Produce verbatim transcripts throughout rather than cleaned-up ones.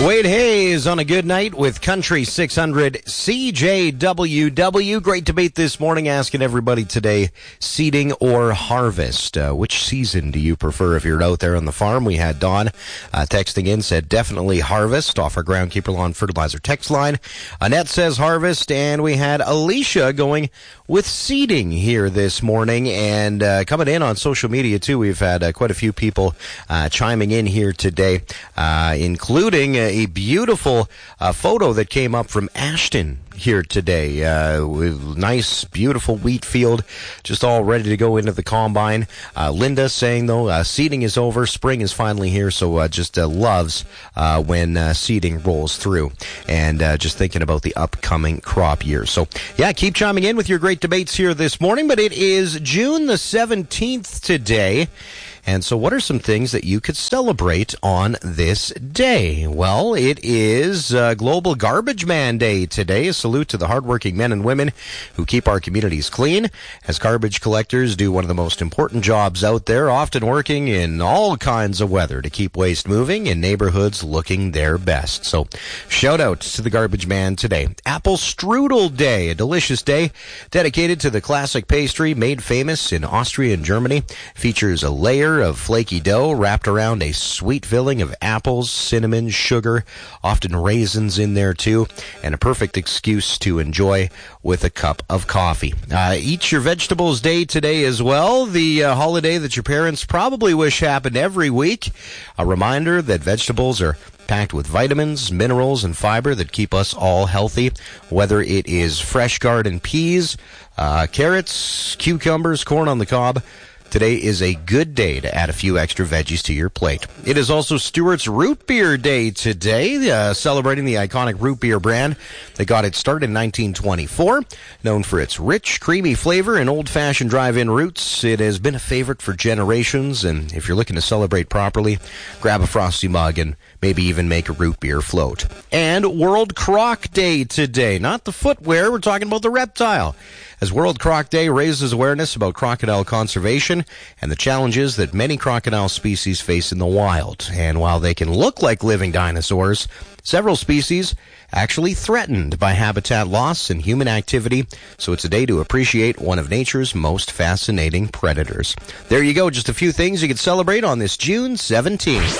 Wade Hayes on a good night with Country six hundred C J W W. Great debate this morning asking everybody today, seeding or harvest. Uh, which season do you prefer if you're out there on the farm? We had Don uh, texting in, said definitely harvest off our Groundkeeper Lawn Fertilizer text line. Annette says harvest, and we had Alicia going with seeding here this morning. And uh, coming in on social media too, we've had uh, quite a few people uh, chiming in here today, uh, including a A beautiful uh, photo that came up from Ashton here today, uh, with nice, beautiful wheat field, just all ready to go into the combine. Uh, Linda saying, though, uh, seeding is over, spring is finally here, so uh, just uh, loves uh, when uh, seeding rolls through, and uh, just thinking about the upcoming crop year. So, yeah, keep chiming in with your great debates here this morning, but it is June the seventeenth today. And so what are some things that you could celebrate on this day? Well, it is uh, Global Garbage Man Day today. A salute to the hardworking men and women who keep our communities clean, as garbage collectors do one of the most important jobs out there, often working in all kinds of weather to keep waste moving and neighborhoods looking their best. So shout out to the Garbage Man today. Apple Strudel Day, a delicious day dedicated to the classic pastry made famous in Austria and Germany. Features a layer of flaky dough wrapped around a sweet filling of apples, cinnamon, sugar, often raisins in there too, and a perfect excuse to enjoy with a cup of coffee. Uh, eat your vegetables day today as well, the uh, holiday that your parents probably wish happened every week. A reminder that vegetables are packed with vitamins, minerals, and fiber that keep us all healthy, whether it is fresh garden peas, uh, carrots, cucumbers, corn on the cob. Today is a good day to add a few extra veggies to your plate. It is also Stewart's Root Beer Day today, uh, celebrating the iconic root beer brand that got its start in nineteen twenty-four. Known for its rich, creamy flavor and old-fashioned drive-in roots, it has been a favorite for generations, and if you're looking to celebrate properly, grab a frosty mug and maybe even make a root beer float. And World Croc Day today. Not the footwear, we're talking about the reptile. As World Croc Day raises awareness about crocodile conservation and the challenges that many crocodile species face in the wild. And while they can look like living dinosaurs, several species actually threatened by habitat loss and human activity, so it's a day to appreciate one of nature's most fascinating predators. There you go, just a few things you can celebrate on this June seventeenth.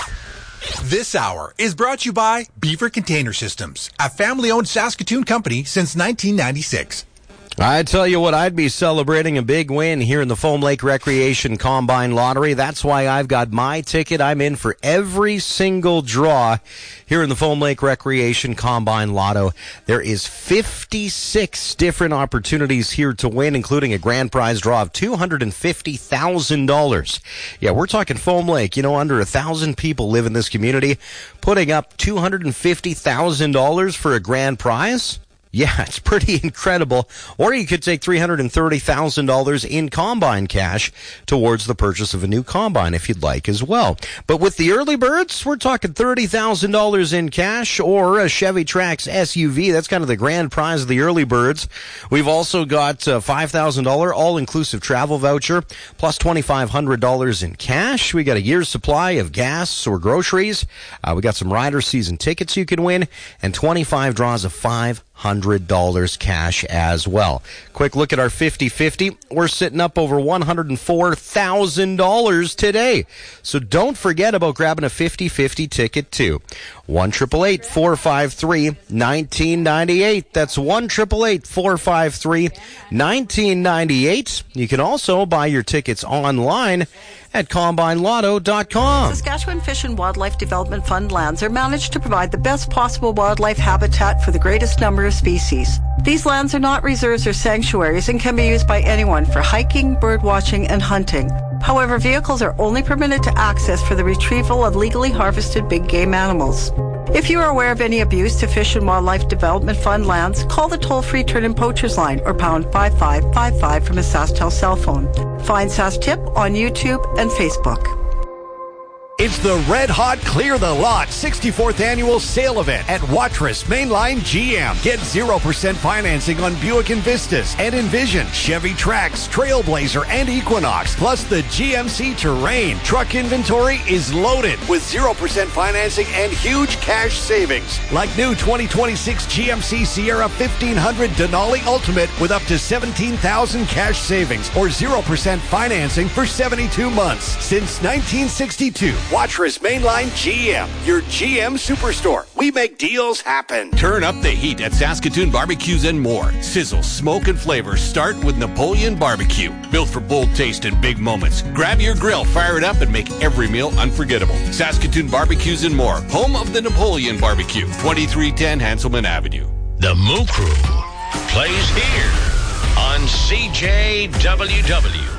This hour is brought to you by Beaver Container Systems, a family-owned Saskatoon company since nineteen ninety-six. I tell you what, I'd be celebrating a big win here in the Foam Lake Recreation Combine Lottery. That's why I've got my ticket. I'm in for every single draw here in the Foam Lake Recreation Combine Lotto. There is fifty-six different opportunities here to win, including a grand prize draw of two hundred fifty thousand dollars. Yeah, we're talking Foam Lake. You know, under a thousand people live in this community. Putting up two hundred fifty thousand dollars for a grand prize? Yeah, it's pretty incredible. Or you could take three hundred thirty thousand dollars in combine cash towards the purchase of a new combine if you'd like as well. But with the early birds, we're talking thirty thousand dollars in cash or a Chevy Trax S U V. That's kind of the grand prize of the early birds. We've also got a five thousand dollars all-inclusive travel voucher plus two thousand five hundred dollars in cash. We got a year's supply of gas or groceries. Uh, we got some rider season tickets you can win and twenty-five draws of five hundred dollars cash as well. Quick look at our fifty-fifty. We're sitting up over one hundred four thousand dollars today. So don't forget about grabbing a fifty-fifty ticket too. one eight eight eight, four five three, one nine nine eight. That's one eight eight eight, four five three, one nine nine eight. You can also buy your tickets online at combine lotto dot com. Saskatchewan Fish and Wildlife Development Fund lands are managed to provide the best possible wildlife habitat for the greatest number of species. These lands are not reserves or sanctuaries and can be used by anyone for hiking, bird watching, and hunting. However, vehicles are only permitted to access for the retrieval of legally harvested big game animals. If you are aware of any abuse to Fish and Wildlife Development Fund lands, call the toll-free Turn-In Poachers line or pound five five five five from a SaskTel cell phone. Find SaskTip on YouTube and Facebook. It's the Red Hot Clear the Lot sixty-fourth Annual Sale Event at Watrous Mainline G M. Get zero percent financing on Buick Envistas and Envision, Chevy Trax, Trailblazer, and Equinox, plus the G M C Terrain. Truck inventory is loaded with zero percent financing and huge cash savings. Like new twenty twenty-six G M C Sierra fifteen hundred Denali Ultimate with up to seventeen thousand cash savings or zero percent financing for seventy-two months. Since nineteen sixty-two, Watrous Mainline G M, your G M superstore. We make deals happen. Turn up the heat at Saskatoon Barbecues and More. Sizzle, smoke, and flavor start with Napoleon Barbecue. Built for bold taste and big moments. Grab your grill, fire it up, and make every meal unforgettable. Saskatoon Barbecues and More, home of the Napoleon Barbecue, twenty-three ten Hanselman Avenue. The Moo Crew plays here on C J W W.